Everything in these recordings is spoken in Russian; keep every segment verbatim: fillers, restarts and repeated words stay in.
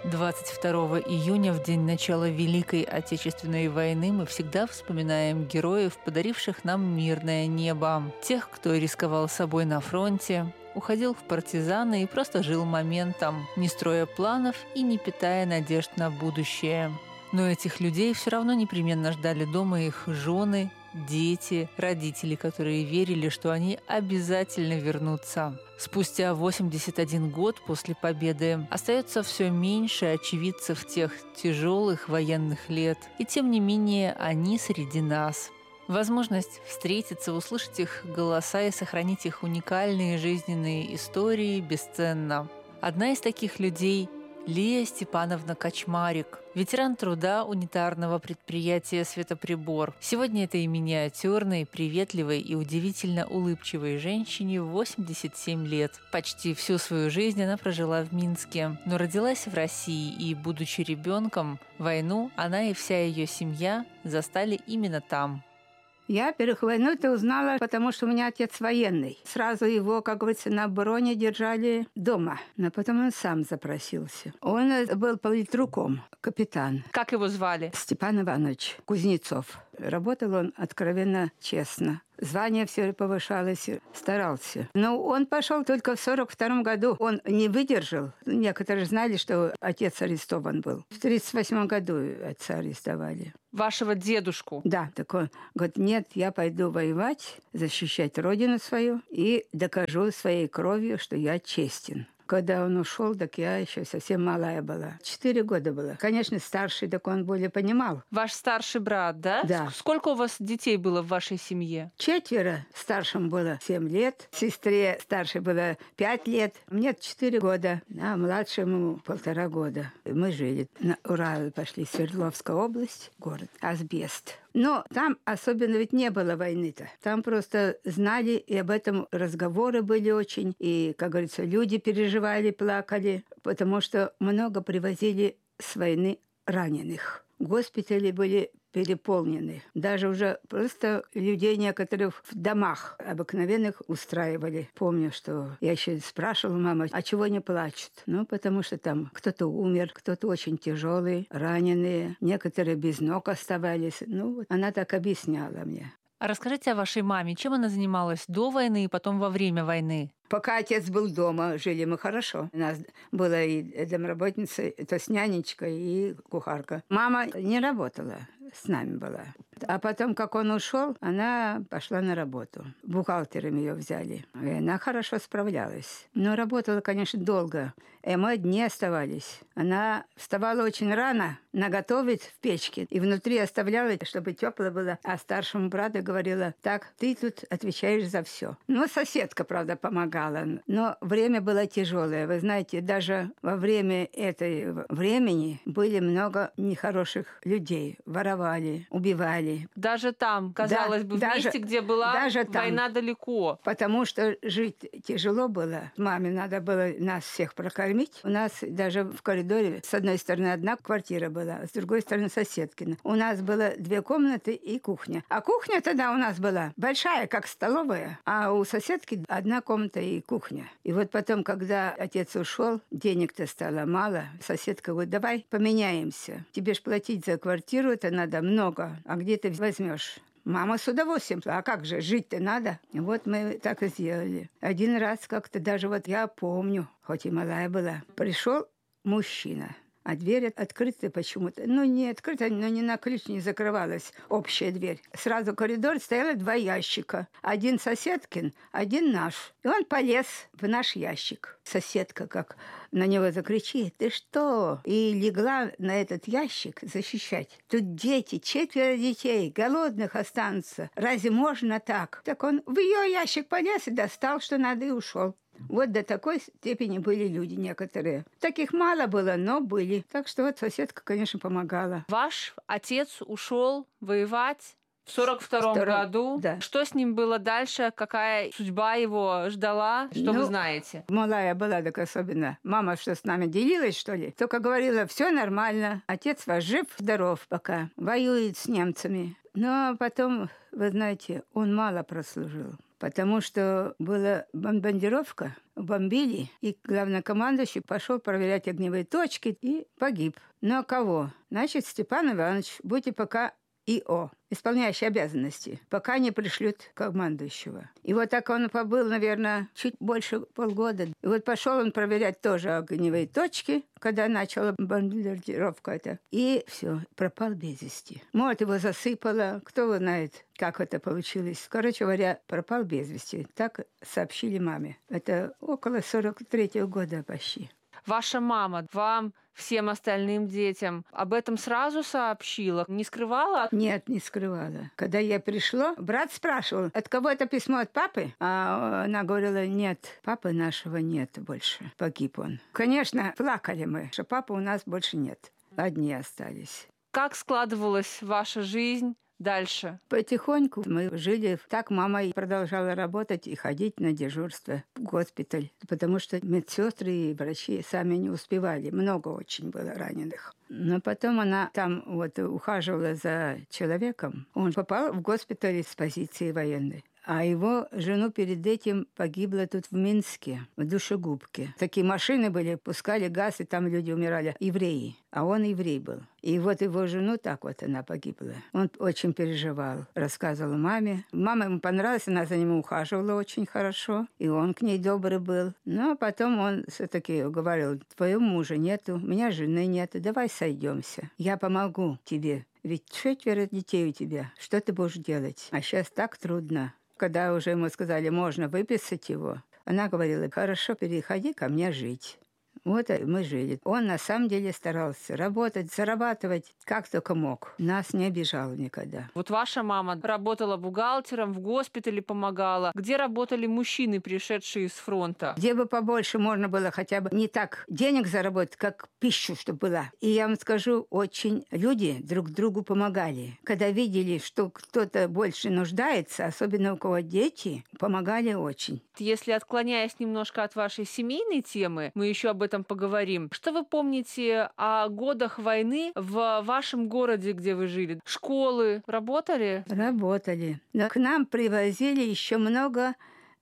двадцать второго июня, в день начала Великой Отечественной войны, мы всегда вспоминаем героев, подаривших нам мирное небо. Тех, кто рисковал собой на фронте, уходил в партизаны и просто жил моментом, не строя планов и не питая надежд на будущее. Но этих людей все равно непременно ждали дома их жены, дети, родители, которые верили, что они обязательно вернутся. Спустя восемьдесят один год после победы остается все меньше очевидцев тех тяжелых военных лет, и тем не менее они среди нас. Возможность встретиться, услышать их голоса и сохранить их уникальные жизненные истории бесценна. Одна из таких людей – Лия Степановна Качмарик, ветеран труда унитарного предприятия «Светоприбор». Сегодня этой миниатюрной, приветливой и удивительно улыбчивой женщине восемьдесят семь лет. Почти всю свою жизнь она прожила в Минске, но родилась в России, и, будучи ребенком, войну она и вся ее семья застали именно там. Я первых войну-то узнала, потому что у меня отец военный. Сразу его, как говорится, на обороне держали дома. Но потом он сам запросился. Он был политруком, капитан. Как его звали? Степан Иванович Кузнецов. Работал он откровенно честно. Звание все повышалось, старался. Но он пошел только в сорок втором году. Он не выдержал. Некоторые знали, что отец арестован был. В тридцать восьмом году отца арестовали. Вашего дедушку? Да. Так он говорит, нет, я пойду воевать, защищать родину свою и докажу своей кровью, что я честен. Когда он ушел, так я еще совсем малая была. Четыре года была. Конечно, старший, так он более понимал. Ваш старший брат, да? Да. Сколько у вас детей было в вашей семье? Четверо. Старшему было семь лет. Сестре старшей было пять лет. Мне четыре года. А младшему полтора года. Мы жили. На Урал пошли, Свердловская область, город Асбест. Но там особенно ведь не было войны-то. Там просто знали, и об этом разговоры были очень. И, как говорится, люди переживали, плакали, потому что много привозили с войны раненых. Госпитали были переполнены. Даже уже просто людей некоторых в домах обыкновенных устраивали. Помню, что я еще спрашивала маму, а чего не плачут? Ну, потому что там кто-то умер, кто-то очень тяжелый, раненые, некоторые без ног оставались. Ну, вот она так объясняла мне. А расскажите о вашей маме. Чем она занималась до войны и потом во время войны? Пока отец был дома, жили мы хорошо. У нас была и домработница, то есть нянечка и кухарка. Мама не работала, с нами была. А потом, как он ушел, она пошла на работу. Бухгалтером ее взяли. И она хорошо справлялась. Но работала, конечно, долго. И мы дни оставались. Она вставала очень рано, наготовить в печке. И внутри оставляла, чтобы тепло было. А старшему брату говорила, так, ты тут отвечаешь за все. Ну, соседка, правда, помогала. Но время было тяжелое. Вы знаете, даже во время этой времени были много нехороших людей. Воровали, убивали. Даже там, казалось да, бы, в даже, месте, где была даже война там, далеко. Потому что жить тяжело было. Маме надо было нас всех прокормить. У нас даже в коридоре с одной стороны одна квартира была, с другой стороны соседкина. У нас было две комнаты и кухня. А кухня тогда у нас была большая, как столовая, а у соседки одна комната и кухня. И вот потом, когда отец ушел, денег-то стало мало. Соседка говорит, давай поменяемся. Тебе ж платить за квартиру это надо много. А где ты возьмешь? Мама с удовольствием. А как же, жить-то надо. И вот мы так и сделали. Один раз как-то даже вот я помню, хоть и малая была, пришел мужчина. А дверь открыта почему-то. Ну, не открыта, но не на ключ не закрывалась общая дверь. Сразу в коридоре стояло два ящика. Один соседкин, один наш. И он полез в наш ящик. Соседка как на него закричит, ты что? И легла на этот ящик защищать. Тут дети, четверо детей, голодных останутся. Разве можно так? Так он в ее ящик полез и достал, что надо, и ушел. Вот до такой степени были люди некоторые. Таких мало было, но были. Так что вот соседка, конечно, помогала. Ваш отец ушел воевать в сорок втором году. Да. Что с ним было дальше? Какая судьба его ждала? Что ну, вы знаете? Малая была так особенно. Мама что с нами делилась, что ли? Только говорила, все нормально. Отец ваш жив-здоров пока. Воюет с немцами. Но потом, вы знаете, он мало прослужил. потому что была бомбардировка, бомбили, и главнокомандующий пошел проверять огневые точки и погиб. Но кого? Значит, Степан Иванович, будьте пока ИО, исполняющий обязанности, пока не пришлют командующего. И вот так он побыл, наверное, чуть больше полгода. И вот пошел он проверять тоже огневые точки, когда начала бомбардировка это. И все, пропал без вести. Может, его засыпало, кто знает, как это получилось. Короче говоря, пропал без вести. Так сообщили маме. Это около сорок третьего года почти. Ваша мама вам, всем остальным детям об этом сразу сообщила? Не скрывала? Нет, не скрывала. Когда я пришла, брат спрашивал, от кого это письмо, от папы? А она говорила, нет, папы нашего нет больше. Погиб он. Конечно, плакали мы, что папы у нас больше нет. Одни остались. Как складывалась ваша жизнь дальше? Потихоньку мы жили. Так мама и продолжала работать и ходить на дежурство в госпиталь, потому что медсестры и врачи сами не успевали. Много очень было раненых. Но потом она там вот ухаживала за человеком. Он попал в госпиталь с позиции военной. А его жену перед этим погибла тут в Минске, в душегубке. Такие машины были, пускали газ, и там люди умирали. Евреи. А он еврей был. И вот его жену так вот она погибла. Он очень переживал, рассказывал маме. Мама ему понравилась, она за ним ухаживала очень хорошо. И он к ней добрый был. Но потом он все-таки говорил, твоего мужа нету, у меня жены нету, давай сойдемся. Я помогу тебе. Ведь четверо детей у тебя. Что ты будешь делать? А сейчас так трудно. Когда уже ему сказали, можно выписать его, она говорила, хорошо, переходи ко мне жить. Вот мы жили. Он на самом деле старался работать, зарабатывать, как только мог. Нас не обижал никогда. Вот ваша мама работала бухгалтером, в госпитале помогала. Где работали мужчины, пришедшие с фронта? Где бы побольше можно было хотя бы не так денег заработать, как пищу, чтобы была. И я вам скажу, очень люди друг другу помогали. Когда видели, что кто-то больше нуждается, особенно у кого дети, помогали очень. Если отклоняясь немножко от вашей семейной темы, мы еще об этом поговорим. Что вы помните о годах войны в вашем городе, где вы жили? Школы работали? Работали. Но к нам привозили еще много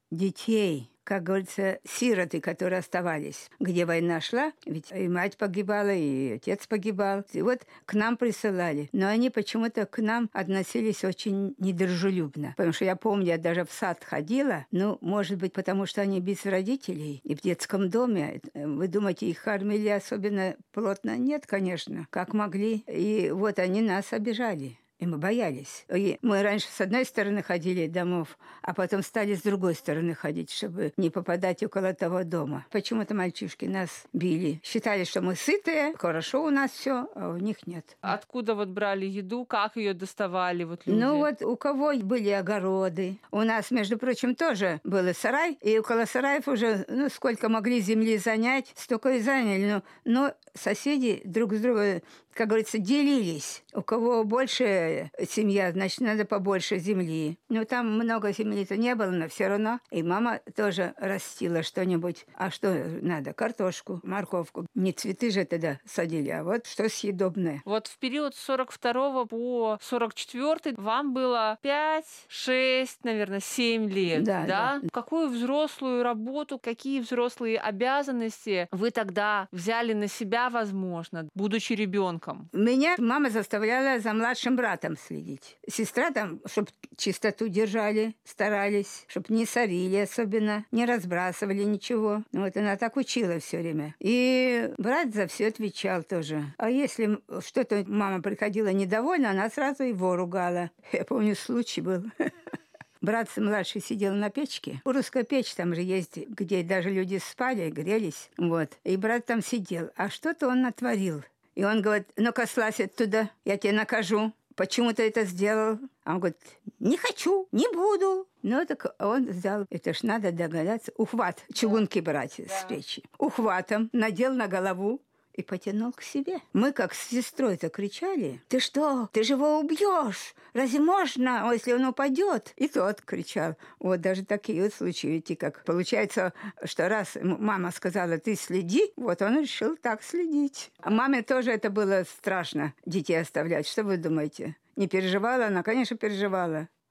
детей, как говорится, сироты, которые оставались. Где война шла, ведь и мать погибала, и отец погибал. И вот к нам присылали. Но они почему-то к нам относились очень недружелюбно. Потому что я помню, я даже в сад ходила. Ну, может быть, потому что они без родителей и в детском доме. Вы думаете, их кормили особенно плотно? Нет, конечно. Как могли. И вот они нас обижали. И мы боялись. И мы раньше с одной стороны ходили домов, а потом стали с другой стороны ходить, чтобы не попадать около того дома. Почему-то мальчишки нас били. Считали, что мы сытые, хорошо у нас все, а у них нет. Откуда вот брали еду, как ее доставали вот люди? Ну вот у кого были огороды. У нас, между прочим, тоже был сарай, и около сараев уже, ну, сколько могли земли занять, столько и заняли. Но, но соседи друг с другом, как говорится, делились. У кого больше семья, значит, надо побольше земли. Но там много земли-то не было, но все равно. И мама тоже растила что-нибудь. А что надо? Картошку, морковку. Не цветы же тогда садили, а вот что съедобное. Вот в период с сорок второго по сорок четвёртый вам было пять, шесть, наверное, семь лет. Да, да? да. Какую взрослую работу, какие взрослые обязанности вы тогда взяли на себя, возможно, будучи ребенком? Меня мама заставляла за младшим братом следить. Сестра там, чтобы чистоту держали, старались, чтобы не сорили особенно, не разбрасывали ничего. Вот она так учила все время. И брат за все отвечал тоже. А если что-то мама приходила недовольна, она сразу его ругала. Я помню, случай был. Брат младший сидел на печке. Русская печь там же есть, где даже люди спали, грелись. Вот. И брат там сидел. А что-то он натворил. И он говорит, ну-ка, слазь оттуда, я тебя накажу. Почему ты это сделал? А он говорит, не хочу, не буду. Ну, так он взял, это ж надо догадаться, ухват, чугунки брать да. с печи. Ухватом надел на голову и потянул к себе. Мы как с сестрой-то кричали, ты что, ты же его убьешь? Разве можно, если он упадет? И тот кричал. Вот даже такие вот случаи, видите, как получается, что раз мама сказала, ты следи, вот он решил так следить. А маме тоже это было страшно, детей оставлять. Что вы думаете? Не переживала она? Конечно, переживала.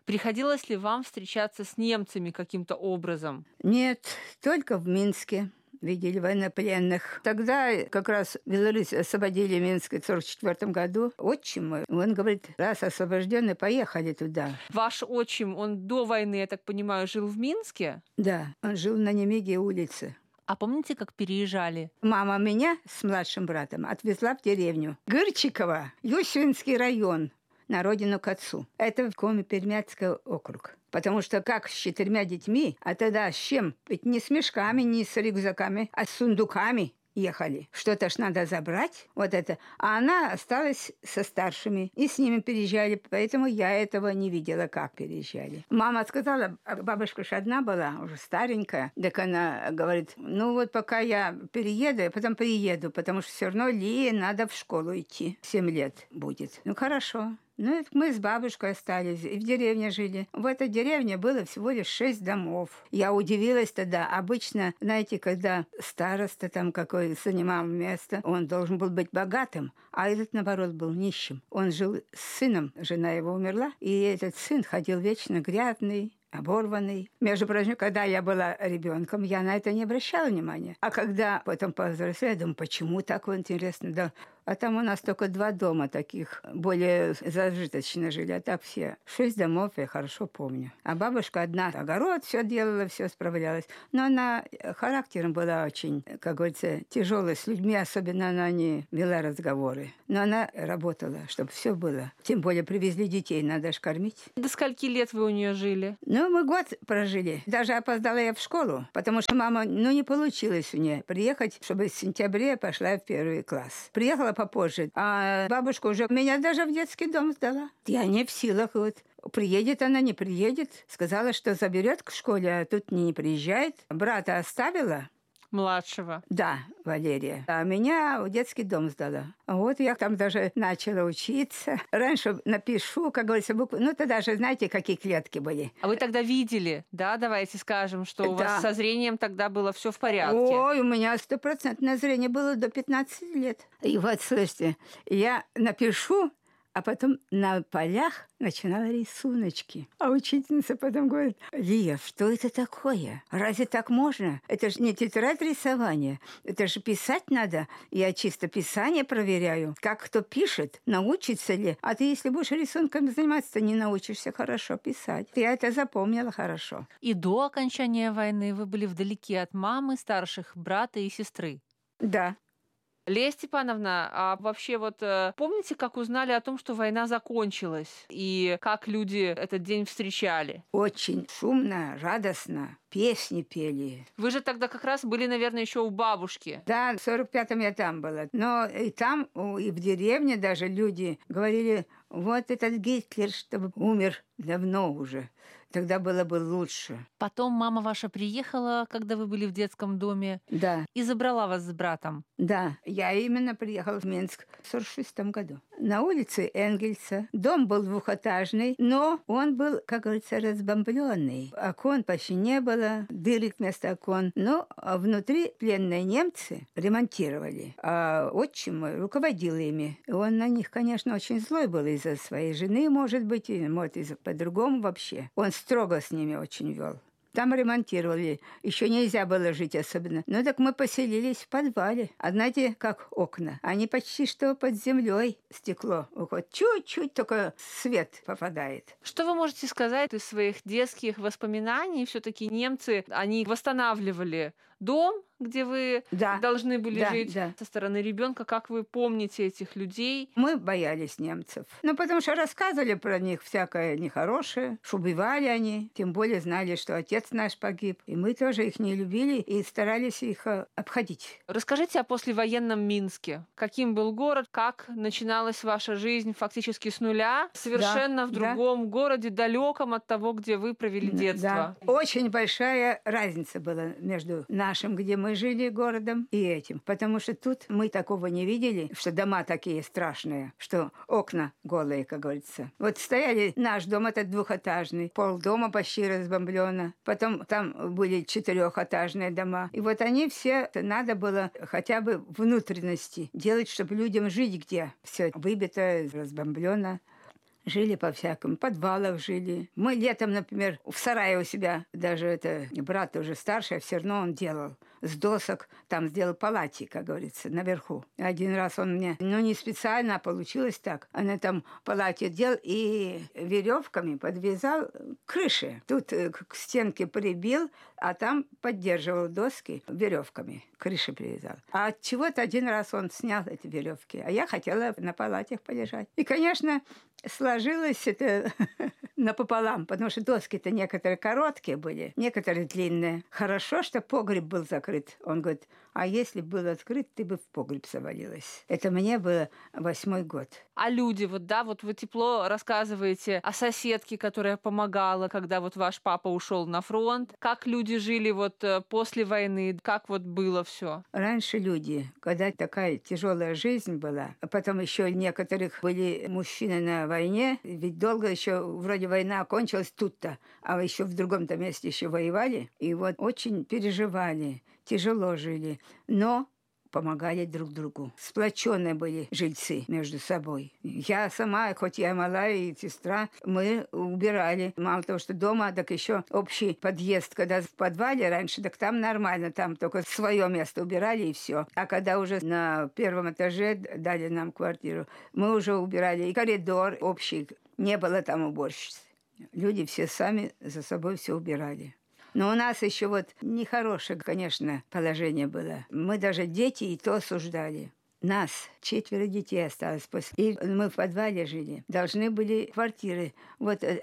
Приходилось ли вам встречаться с немцами каким-то образом? Нет, только в Минске видели военнопленных. Тогда как раз Беларусь освободили Минск в сорок четвёртом году. Отчим мой, он говорит, раз освобожденные, поехали туда. Ваш отчим, он до войны, я так понимаю, жил в Минске? Да, он жил на Немиге улице. А помните, как переезжали? Мама меня с младшим братом отвезла в деревню Гырчиково, Юсвинский район, на родину к отцу. Это в Коми-Пермяцкий округ. Потому что как с четырьмя детьми, а тогда с чем? Ведь не с мешками, не с рюкзаками, а с сундуками ехали. Что-то ж надо забрать, вот это. А она осталась со старшими, и с ними переезжали, поэтому я этого не видела, как переезжали. Мама сказала, бабушка ж одна была, уже старенькая, так она говорит, ну вот пока я перееду, я потом приеду, потому что все равно Лии надо в школу идти, семь лет будет. Ну хорошо. Ну, это мы с бабушкой остались, и в деревне жили. В этой деревне было всего лишь шесть домов. Я удивилась тогда. Обычно, знаете, когда староста там какой занимал место, он должен был быть богатым, а этот, наоборот, был нищим. Он жил с сыном, жена его умерла, и этот сын ходил вечно грязный, оборванный. Между прочим, когда я была ребенком, я на это не обращала внимания. А когда потом повзрослела, я думаю, почему так вот интересно? Да. А там у нас только два дома таких, более зажиточно жили, а так все. Шесть домов я хорошо помню. А бабушка одна огород все делала, все справлялась. Но она характером была очень, как говорится, тяжелой с людьми, особенно она не вела разговоры. Но она работала, чтобы все было. Тем более привезли детей, надо ж кормить. До скольки лет вы у нее жили? Ну, мы год прожили. Даже опоздала я в школу, потому что мама, ну, не получилось у нее приехать, чтобы в сентябре пошла в первый класс. Приехала попозже, а бабушка уже меня даже в детский дом сдала. Я не в силах вот. Приедет она, не приедет. Сказала, что заберет к школе, а тут не приезжает. Брата оставила. Младшего. Да, Валерия. А меня в детский дом сдала. Вот я там даже начала учиться. Раньше напишу, как говорится, буквы. Ну, тогда же, знаете, какие клетки были. А вы тогда видели, да, давайте скажем, что у Да. вас со зрением тогда было все в порядке? Ой, у меня стопроцентное зрение было до пятнадцати лет. И вот, слушайте, я напишу, а потом на полях начинала рисуночки. А учительница потом говорит, Лия, что это такое? Разве так можно? Это же не тетрадь рисования. Это же писать надо. Я чисто писание проверяю. Как кто пишет, научится ли. А ты, если будешь рисунками заниматься, то не научишься хорошо писать. Я это запомнила хорошо. И до окончания войны вы были вдалеке от мамы, старших брата и сестры? Да. Лея Степановна, а вообще вот э, помните, как узнали о том, что война закончилась, и как люди этот день встречали? Очень шумно, радостно. Песни пели. Вы же тогда как раз были, наверное, еще у бабушки. Да, в сорок пятом я там была. Но и там, и в деревне даже люди говорили, вот этот Гитлер, чтобы умер давно уже. Тогда было бы лучше. Потом мама ваша приехала, когда вы были в детском доме, Да, и забрала вас с братом. да. Я именно приехала в Минск в сорок шестом году. На улице Энгельса. Дом был двухэтажный, но он был, как говорится, разбомбленный. Окон почти не было, дырок вместо окон. Но внутри пленные немцы ремонтировали. А отчим мой руководил ими. И он на них, конечно, очень злой был из-за своей жены, может быть, и может, из-за по-другому вообще. Он строго с ними очень вел. Там ремонтировали. Еще нельзя было жить особенно. Ну так мы поселились в подвале. А знаете, как окна? Они почти что под землей, стекло уходит. Чуть-чуть только свет попадает. Что вы можете сказать из своих детских воспоминаний? Все-таки немцы, они восстанавливали дом, где вы Да, должны были да, жить да. со стороны ребенка. Как вы помните этих людей? Мы боялись немцев. Ну, потому что рассказывали про них всякое нехорошее, что убивали они. Тем более знали, что отец наш погиб. И мы тоже их не любили и старались их э, обходить. Расскажите о послевоенном Минске. Каким был город? Как начиналась ваша жизнь фактически с нуля? Совершенно Да, в другом да. городе, далеком от того, где вы провели детство. Да. Очень большая разница была между нашим, где мы жили, городом, и этим. Потому что тут мы такого не видели, что дома такие страшные, что окна голые, как говорится. Вот стояли наш дом, этот двухэтажный, полдома почти разбомблено. Потом там были четырехэтажные дома. И вот они все, надо было хотя бы внутренности делать, чтобы людям жить где. Все выбито, разбомблено. Жили по-всякому, в подвалах жили. Мы летом, например, в сарае у себя, даже это брат уже старший, а все равно он делал с досок, там сделал палати, как говорится, наверху. Один раз он мне, ну не специально, а получилось так. Он там палати делал и веревками подвязал к крыше. Тут к стенке прибил, а там поддерживал доски веревками. К крыше привязал. А от чего-то один раз он снял эти веревки, а я хотела на палатях полежать. И, конечно, сложилось это напополам, потому что доски-то некоторые короткие были, некоторые длинные. Хорошо, что погреб был закрыт. Он говорит, а если был открыт, ты бы в погреб завалилась. Это мне было восьмой год. А люди, вот да, вот вы тепло рассказываете о соседке, которая помогала, когда вот ваш папа ушел на фронт. Как люди жили вот после войны, как вот было все? Раньше люди, когда такая тяжелая жизнь была, а потом еще некоторых были мужчины на войне, ведь долго еще вроде война окончилась тут-то, а еще в другом-то месте еще воевали, и вот очень переживали, тяжело жили, но помогали друг другу. Сплоченные были жильцы между собой. Я сама, хоть я малая и сестра, мы убирали. Мало того, что дома, так еще общий подъезд, когда в подвале раньше, так там нормально, там только свое место убирали и все. А когда уже на первом этаже дали нам квартиру, мы уже убирали и коридор общий. Не было там уборщицы. Люди все сами за собой все убирали. Но у нас еще вот нехорошее, конечно, положение было. Мы даже дети и то осуждали. Нас четверо детей осталось после. И мы в подвале жили. Должны были квартиры. Вот